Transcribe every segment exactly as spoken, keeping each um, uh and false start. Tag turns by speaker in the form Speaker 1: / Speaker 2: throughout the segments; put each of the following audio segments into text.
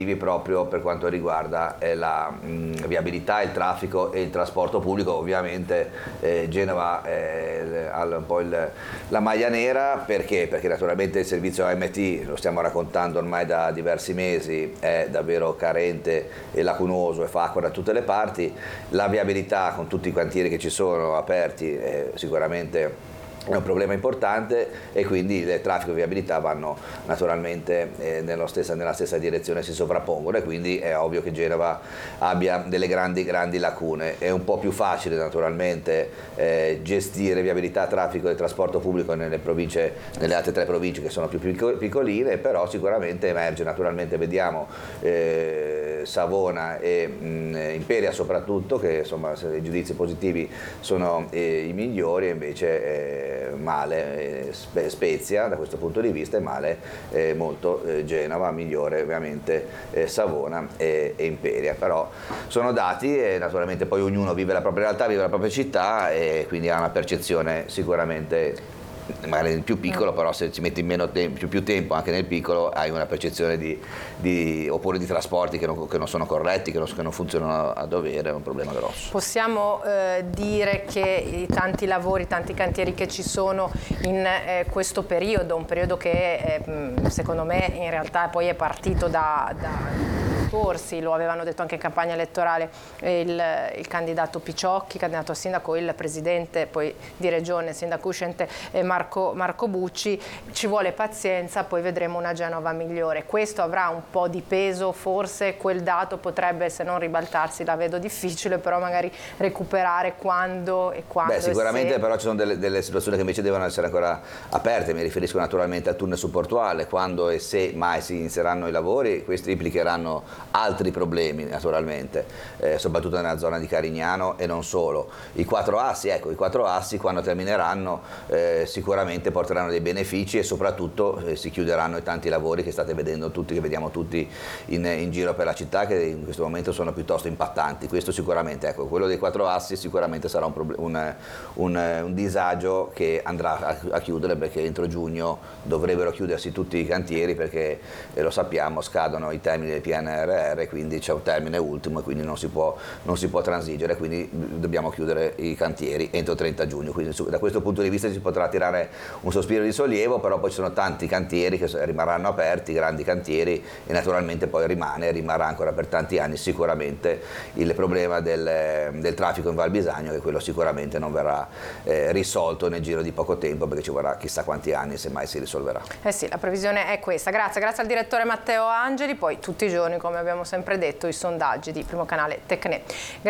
Speaker 1: proprio per quanto riguarda eh, la mh, viabilità, il traffico e il trasporto pubblico. Ovviamente eh, Genova eh, ha un po' il, la maglia nera, perché? Perché naturalmente il servizio A M T, lo stiamo raccontando ormai da diversi mesi, è davvero carente e lacunoso e fa acqua da tutte le parti. La viabilità, con tutti i cantieri che ci sono aperti, è sicuramente è un problema importante, e quindi il traffico e viabilità vanno naturalmente eh, nello stessa, nella stessa direzione, si sovrappongono, e quindi è ovvio che Genova abbia delle grandi grandi lacune. È un po' più facile naturalmente eh, gestire viabilità, traffico e trasporto pubblico nelle province, nelle altre tre province che sono più piccoline, però sicuramente emerge, naturalmente vediamo eh, Savona e mh, Imperia soprattutto, che insomma i giudizi positivi sono eh, i migliori, e invece eh, male eh, Spezia da questo punto di vista, e male eh, molto eh, Genova, migliore ovviamente eh, Savona e, e Imperia. Però sono dati, e naturalmente poi ognuno vive la propria realtà, vive la propria città, e quindi ha una percezione sicuramente magari nel più piccolo, però se ci metti meno tempo, più, più tempo anche nel piccolo, hai una percezione di, di oppure di trasporti che non, che non sono corretti, che non, che non funzionano a dovere, è un problema grosso.
Speaker 2: Possiamo eh, dire che i tanti lavori, tanti cantieri che ci sono in eh, questo periodo, un periodo che eh, secondo me in realtà poi è partito da, da corsi, lo avevano detto anche in campagna elettorale il, il candidato Picciocchi, candidato a sindaco, il presidente poi di regione, sindaco uscente eh, Marco, Marco Bucci. Ci vuole pazienza, poi vedremo una Genova migliore. Questo avrà un po' di peso, forse quel dato potrebbe, se non ribaltarsi, la vedo difficile, però magari recuperare quando e quando.
Speaker 1: Beh, sicuramente,
Speaker 2: se...
Speaker 1: però ci sono delle, delle situazioni che invece devono essere ancora aperte. Mi riferisco naturalmente al tunnel subportuale. Quando e se mai si inizieranno i lavori, questi implicheranno altri problemi naturalmente, eh, soprattutto nella zona di Carignano e non solo. I quattro assi, ecco, i quattro assi quando termineranno eh, sicuramente porteranno dei benefici, e soprattutto eh, si chiuderanno i tanti lavori che state vedendo tutti, che vediamo tutti in, in giro per la città, che in questo momento sono piuttosto impattanti. Questo sicuramente, ecco, quello dei quattro assi sicuramente sarà un, un, un, un disagio che andrà a, a chiudere, perché entro giugno dovrebbero chiudersi tutti i cantieri, perché eh, lo sappiamo, scadono i termini del P N R R, quindi c'è un termine ultimo e quindi non si può, non si può transigere, quindi dobbiamo chiudere i cantieri entro trenta giugno. Quindi su, da questo punto di vista si potrà tirare un sospiro di sollievo, però poi ci sono tanti cantieri che rimarranno aperti, grandi cantieri, e naturalmente poi rimane, rimarrà ancora per tanti anni sicuramente il problema del, del traffico in Val Bisagno, che quello sicuramente non verrà eh, risolto nel giro di poco tempo, perché ci vorrà chissà quanti anni se mai si risolverà.
Speaker 2: Eh sì, la previsione è questa. Grazie, grazie al direttore Matteo Angeli. Poi tutti i giorni, come abbiamo sempre detto, i sondaggi di Primo Canale Tecne.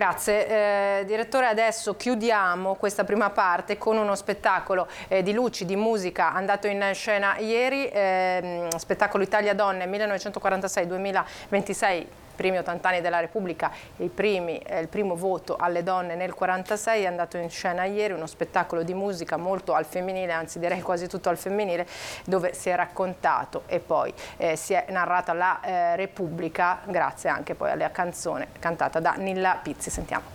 Speaker 2: Grazie eh, direttore. Adesso chiudiamo questa prima parte con uno spettacolo eh, di luci, di musica andato in scena ieri, eh, spettacolo Italia Donne millenovecentoquarantasei duemilaventisei, primi ottanta anni della Repubblica, i primi, eh, il primo voto alle donne nel quarantasei, è andato in scena ieri, uno spettacolo di musica molto al femminile, anzi direi quasi tutto al femminile, dove si è raccontato e poi eh, si è narrata la eh, Repubblica, grazie anche poi alla canzone cantata da Nilla Pizzi. Sentiamo.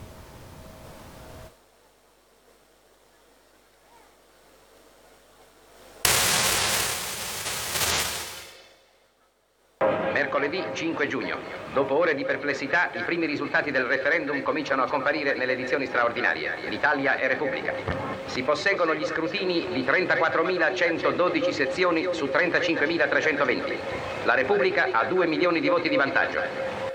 Speaker 3: Mercoledì cinque giugno. Dopo ore di perplessità, i primi risultati del referendum cominciano a comparire nelle edizioni straordinarie. L'Italia è Repubblica. Si posseggono gli scrutini di trentaquattromilacentododici sezioni su trentacinquemilatrecentoventi. La Repubblica ha due milioni di voti di vantaggio.